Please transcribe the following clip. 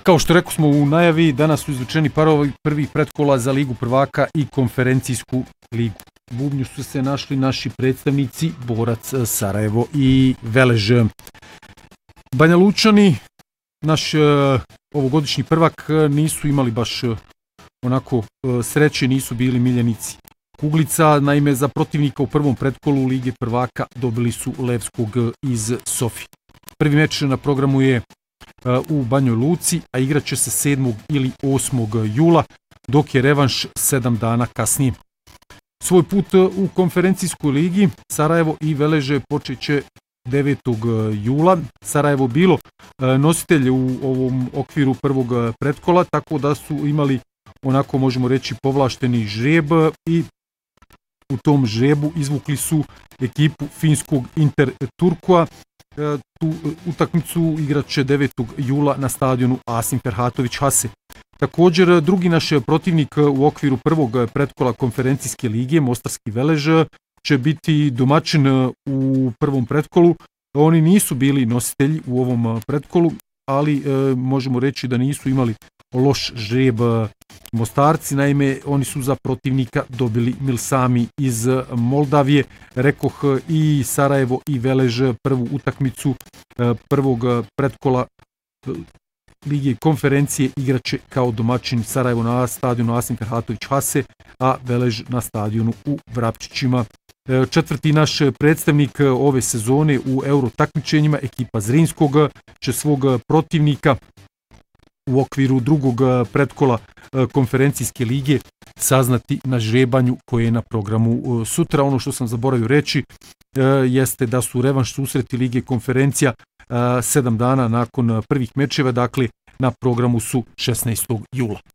Kao što rekao smo u najavi, danas su izvučeni parovi prvih pretkola za Ligu prvaka i konferencijsku ligu. U bubnju su se našli naši predstavnici Borac Sarajevo i Velež. Banja Lučani, naš ovogodišnji prvak, nisu imali baš onako sreće, nisu bili miljenici kuglica. Naime, za protivnika u prvom pretkolu Lige prvaka dobili su Levskog iz Sofije. Prvi meč na programu je u Banjoj Luci, a igrat će se 7. ili 8. jula, dok je revanš 7 dana kasnije. Svoj put u konferencijskoj ligi Sarajevo i Veleže počet će 9. jula. Sarajevo bilo nositelj u ovom okviru prvog pretkola, tako da su imali, onako možemo reći, povlašteni žreb i u tom žrebu izvukli su ekipu finskog Inter Turkua. Tu utakmicu igrat će 9. jula na stadionu Asim Ferhatović Hase. Također, drugi naš protivnik u okviru prvog pretkola konferencijske lige, Mostarski Velež, će biti domaćin u prvom pretkolu. Oni nisu bili nositelji u ovom pretkolu, ali možemo reći da nisu imali loš žreb Mostarci. Naime, oni su za protivnika dobili Milsami iz Moldavije. Rekoh, i Sarajevo i Velež prvu utakmicu prvog pretkola Lige konferencije igraće kao domaćin, Sarajevo na stadionu Asim Ferhatović Hase, a Velež na stadionu u Vrapčićima. Četvrti naš predstavnik ove sezone u euro takmičenjima, ekipa Zrinskog, će svog protivnika u okviru drugog pretkola konferencijske lige saznati na žrebanju koje je na programu sutra. Ono što sam zaboravio reći jeste da su revanš susreti Lige konferencija 7 dana nakon prvih mečeva, dakle na programu su 16. jula.